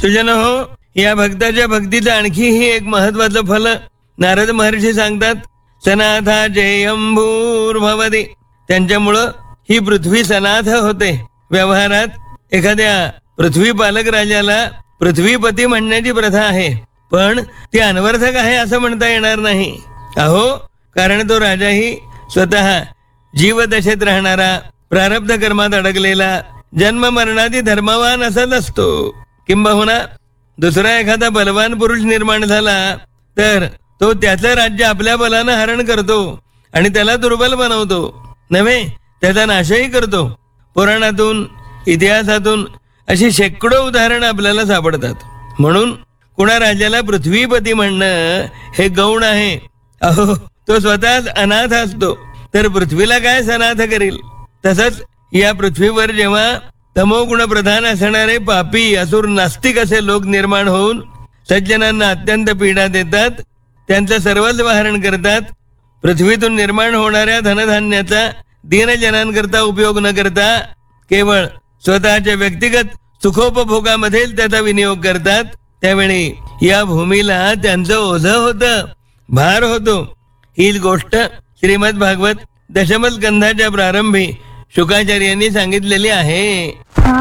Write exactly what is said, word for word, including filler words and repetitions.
सुजन हो, या भक्ताच्या भक्तीचं आणखीही एक महत्वाचं फल नारद महर्षी सांगतात. सनाथा जयंभूर्भवती. त्यांच्यामुळं ही पृथ्वी सनाथ होते. व्यवहारात एखाद्या पृथ्वी पालक राजाला पृथ्वीपती म्हणण्याची प्रथा आहे, पण ती अनवर्थक आहे असं म्हणता येणार नाही. अहो, कारण तो राजाही स्वतः जीवदशेत राहणारा, प्रारब्ध कर्मात अडकलेला, जन्म मरणादी धर्मवान असत असतो. किंबहुना दुसरा एखादा बलवान पुरुष निर्माण झाला तर तो त्याचं राज्य आपल्या बलानं हरण करतो आणि त्याला दुर्बल बनवतो, नव्हे त्याचा नाशही करतो. पुराणातून, इतिहासातून अशी शेकडो उदाहरणं आपल्याला सापडतात. म्हणून कुणा राजाला पृथ्वीपती म्हणणं हे गौण आहे. अहो, तो स्वतःच अनाथ असतो तर पृथ्वीला काय सनाथ करील. तसंच या पृथ्वीवर जेव्हा तमोगुण प्रधान असणारे पापी, असुर, नास्तिक असे लोक निर्माण होऊन सज्जनांना अत्यंत पीडा देतात, त्यांचं सर्वस्व हरण करतात, पृथ्वीतून निर्माण होणाऱ्या धनधान्याचा दीनजनांकरता उपयोग न करता केवळ स्वतःच्या व्यक्तिगत सुखोपभोगामध्ये त्याचा विनियोग करतात, त्यावेळी या भूमीला त्यांचं ओझं होतं, भार होतो. हीच गोष्ट श्रीमद भागवत दशम स्कंधाच्या प्रारंभी शुकाचार्यांनी सांगितलेली आहे.